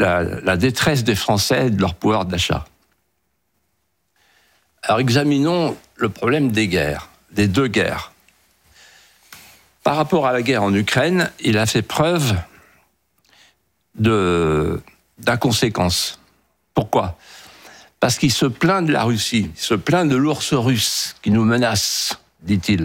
la détresse des Français et de leur pouvoir d'achat. Alors examinons le problème des guerres, des deux guerres. Par rapport à la guerre en Ukraine, il a fait preuve d'inconséquence. Pourquoi ? Parce qu'il se plaint de la Russie, il se plaint de l'ours russe qui nous menace, dit-il.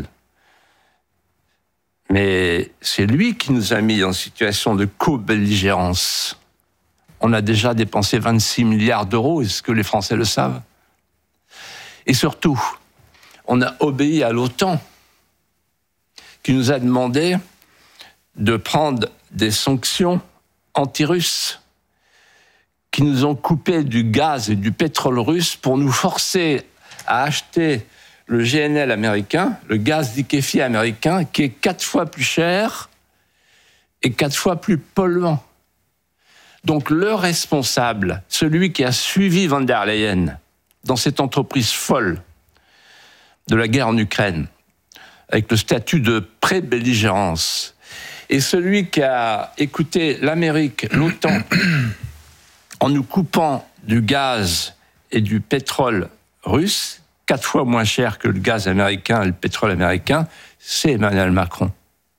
Mais c'est lui qui nous a mis en situation de co-belligérance. On a déjà dépensé 26 milliards d'euros, est-ce que les Français le savent ? Et surtout, on a obéi à l'OTAN, qui nous a demandé de prendre des sanctions anti-russes, qui nous ont coupé du gaz et du pétrole russe pour nous forcer à acheter le GNL américain, le gaz liquéfié américain, qui est 4 fois plus cher et 4 fois plus polluant. Donc le responsable, celui qui a suivi von der Leyen dans cette entreprise folle de la guerre en Ukraine, avec le statut de pré-belligérance, et celui qui a écouté l'Amérique, l'OTAN, en nous coupant du gaz et du pétrole russe, 4 fois moins cher que le gaz américain et le pétrole américain, c'est Emmanuel Macron.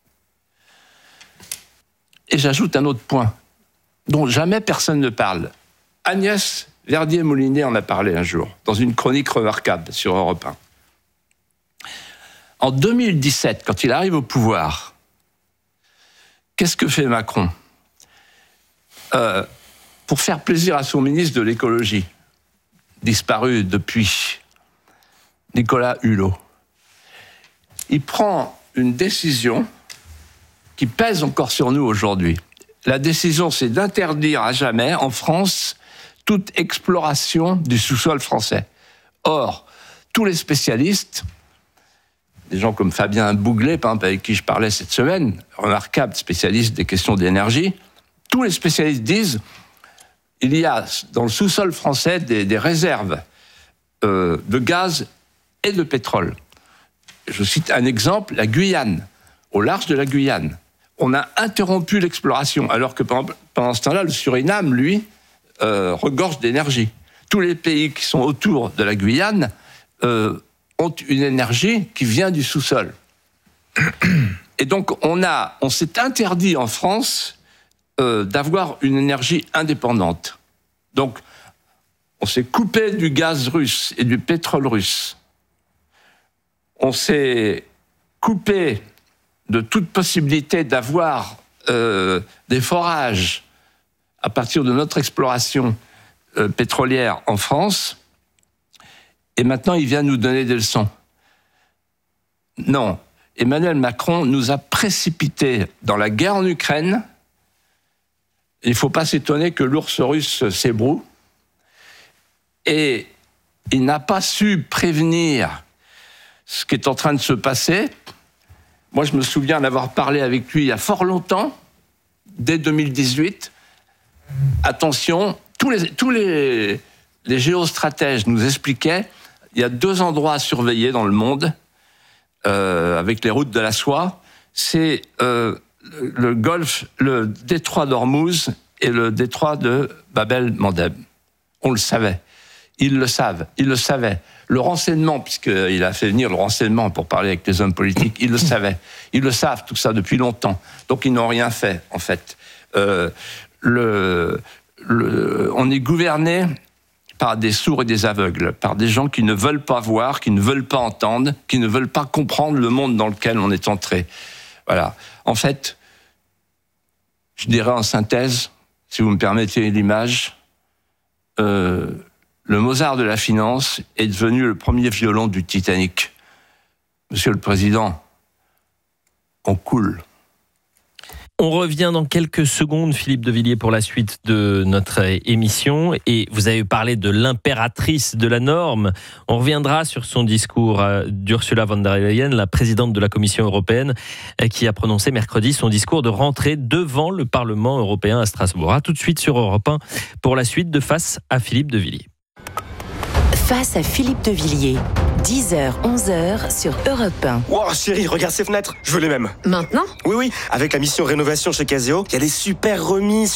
Et j'ajoute un autre point, dont jamais personne ne parle. Agnès Verdier-Molinet en a parlé un jour, dans une chronique remarquable sur Europe 1. En 2017, quand il arrive au pouvoir, qu'est-ce que fait Macron ? Pour faire plaisir à son ministre de l'écologie, disparu depuis, Nicolas Hulot, il prend une décision qui pèse encore sur nous aujourd'hui. La décision, c'est d'interdire à jamais, en France, toute exploration du sous-sol français. Or, tous les spécialistes, des gens comme Fabien Bouglet, par exemple, avec qui je parlais cette semaine, remarquable spécialiste des questions d'énergie, tous les spécialistes disent il y a dans le sous-sol français des réserves de gaz et de pétrole. Je cite un exemple, la Guyane, au large de la Guyane. On a interrompu l'exploration, alors que pendant ce temps-là, le Suriname, lui, regorge d'énergie. Tous les pays qui sont autour de la Guyane ont une énergie qui vient du sous-sol. Et donc, on s'est interdit en France d'avoir une énergie indépendante. Donc, on s'est coupé du gaz russe et du pétrole russe. On s'est coupé de toute possibilité d'avoir des forages à partir de notre exploration pétrolière en France. Et maintenant, il vient nous donner des leçons. Non, Emmanuel Macron nous a précipités dans la guerre en Ukraine. Il ne faut pas s'étonner que l'ours russe s'ébroue. Et il n'a pas su prévenir ce qui est en train de se passer. Moi, je me souviens d'avoir parlé avec lui il y a fort longtemps, dès 2018. Attention, tous les géostratèges nous expliquaient il y a 2 endroits à surveiller dans le monde, avec les routes de la soie. C'est le golfe, le détroit d'Ormuz et le détroit de Bab-el-Mandeb. On le savait. Ils le savent. Ils le savaient. Le renseignement, puisqu'il a fait venir le renseignement pour parler avec les hommes politiques, ils le savaient. Ils le savent, tout ça, depuis longtemps. Donc, ils n'ont rien fait, en fait. On est gouverné par des sourds et des aveugles, par des gens qui ne veulent pas voir, qui ne veulent pas entendre, qui ne veulent pas comprendre le monde dans lequel on est entré. Voilà. En fait, je dirais en synthèse, si vous me permettez l'image, le Mozart de la finance est devenu le premier violon du Titanic. Monsieur le Président, on coule. On revient dans quelques secondes, Philippe de Villiers, pour la suite de notre émission. Et vous avez parlé de l'impératrice de la norme. On reviendra sur son discours d'Ursula von der Leyen, la présidente de la Commission européenne, qui a prononcé mercredi son discours de rentrée devant le Parlement européen à Strasbourg. À tout de suite sur Europe 1 pour la suite de Face à Philippe de Villiers. Face à Philippe de Villiers, 10h, 11h sur Europe 1. Wow, chérie, regarde ces fenêtres, je veux les mêmes. Maintenant ? Oui, avec la mission rénovation chez Caseo, il y a des super remises